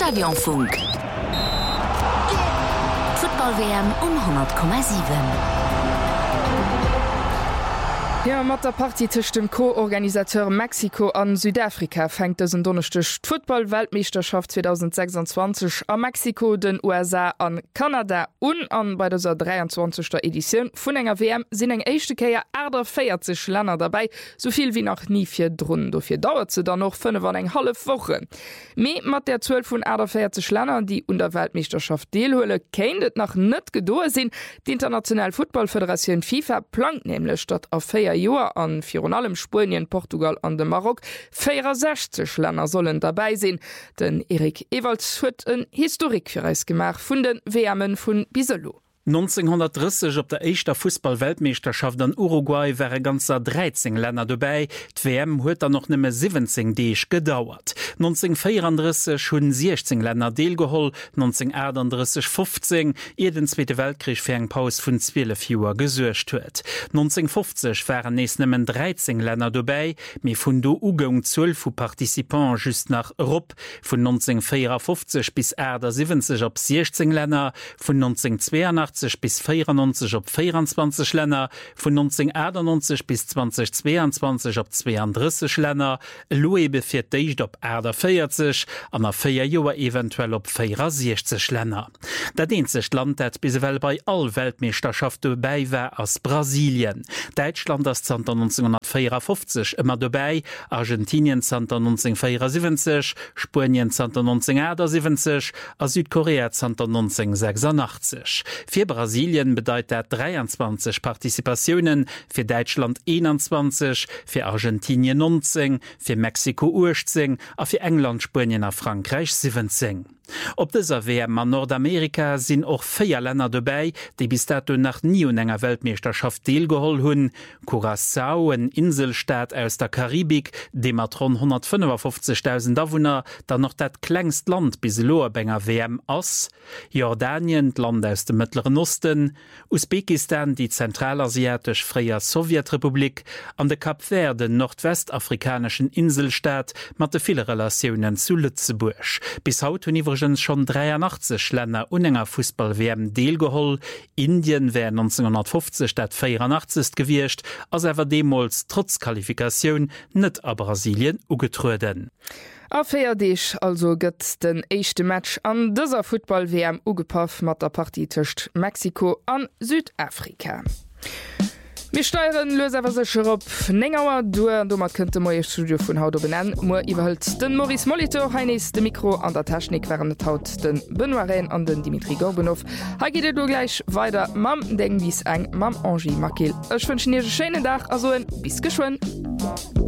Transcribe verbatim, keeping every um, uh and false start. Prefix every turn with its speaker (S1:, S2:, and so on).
S1: Stadionfunk. Football-W M um hundert Komma sieben.
S2: Ja, mat der Party tisch dem Co-Organisateur Mexiko an Südafrika fängt es Donnerstag Football-Weltmeisterschaft zwanzig sechsundzwanzig an Mexiko, den U S A an Kanada und an bei dieser dreiundzwanzigster Edition vun enger W M sind eng echte Käier Äder vierzig Länder dabei, soviel wie noch nie vier Drunnen. Dafür dauert sie dann noch fünf an eng halbe Woche. Me mat der zwölf von Äder vierzig Länder, die unter Weltmeisterschaft deelhole, kennt nach net gedoe sind. Die Internationale Footballföderation FIFA plant nämlich statt auf vier Joer an Fion allem Spanien, Portugal an dem Marok vierundsechzig Länder sollen dabei sein. Den Erik Ewalds huet een Historik für eis gemacht vun den W M'en vun Biselo.
S3: neunzehnhundertdreißig op der eischter Fußball-Weltmeisterschaft an Uruguay wäre ganzer dreizehn Länder dabei. Die W M huet dann noch nimme siebzehn Deeg gedauert. neunzehnhundertvierunddreißig hunn sechzehn Länder deelgeholl, neunzehnhundertachtunddreißig fünfzehn, ehe den Zweite Weltkrieg für eng Paus vun zwölf Joer gesuercht huet. neunzehnhundertfünfzig wären nees nimmen dreizehn Länder dabei, me vun do Ugung zwölf Partizipants just nach Rupp, vun neunzehnhundertvierundfünfzig bis Äder siebzig op sechzehn Länder, vun neunzehnhundertzweiundachtzig bis vierundneunzig op vierundzwanzig Länder, vun neunzehnhunderteinundneunzig bis zweitausendzweiundzwanzig op zweiunddreißig Länder, Loe befir deicht op Äder vierzig, an a vier Joer eventuell op vierundsechzig Länder. Dat einzig Land, dat biswell bei all Weltmeisterschaft dabei war, as Brasilien. Deutschland as neunzehnhundertvierundfünfzig immer dabei, Argentinien neunzehnhundertvierundsiebzig, Spanien neunzehnhundertsiebzig, a Südkorea neunzehnhundertsechsundachtzig. Für Brasilien bedeutet dat dreiundzwanzig Partizipationen, für Deutschland einundzwanzig, für Argentinien neunzehn, für Mexiko achtzehn, a für England, Spanien a Frankreich siebzehn. Op dieser W M an Nordamerika sind auch vier Länder dabei, die bis dato nach nie un enger Weltmeisterschaft deelgeholl hunn. Curaçao, ein Inselstaat aus der Karibik, dem mat rund hundertfünfundfünfzigtausend Einwohner, dann noch dat klengst Land bis lo benger W M ass. Jordanien, Land aus dem Mittleren Osten, Usbekistan, die zentralasiatisch freie Sowjetrepublik, an de Kap Verde, den nordwestafrikanischen Inselstaat, mat de viele Relationen zu Lützeburg. Bis haut hun schon dreiundachtzig Länder unenger Fußball-W M deelgeholl. Indien wär neunzehnhundertfünfzig statt vierundachtzig gewircht, as ewer demols trotz Qualifikation net a Brasilien ugetruden.
S2: A Feierdeich also gëtt den echte Match an dëser Football-W M ugepaff mat der Partie tëcht Mexiko an Südafrika. Wir steuern löser sech op Nengauer du dummer könnte moie Studio vun Haut benennen mo iwwerhalt den Maurice Molitor heinis de Mikro an der Technik waren net haut den Benoiren an den Dimitri Gorbunow. Ha giet du gleich weiter Mam deng wies eng Mam Angie Makil. Ech wünschen ihr schönen Dach also en bis geschwoen.